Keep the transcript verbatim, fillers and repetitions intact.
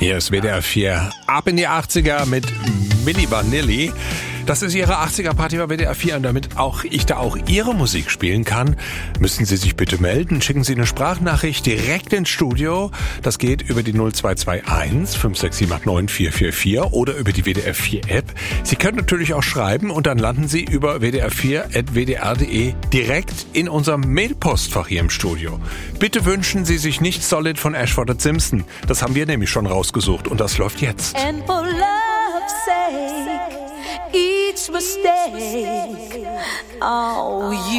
Hier ist W D R vier. Ab in die achtziger mit Milli Vanilli. Das ist Ihre achtziger-Party bei W D R vier und damit auch ich da auch Ihre Musik spielen kann, müssen Sie sich bitte melden. Schicken Sie eine Sprachnachricht direkt ins Studio. Das geht über die null zwei zwei eins fünf sechs sieben acht neun vier vier vier oder über die W D R vier App. Sie können natürlich auch schreiben und dann landen Sie über w d r vier at w d r punkt d e direkt in unserem Mailpostfach hier im Studio. Bitte wünschen Sie sich nicht Solid von Ashford and Simpson. Das haben wir nämlich schon rausgesucht und das läuft jetzt. And for love's sake, each mistake, oh, you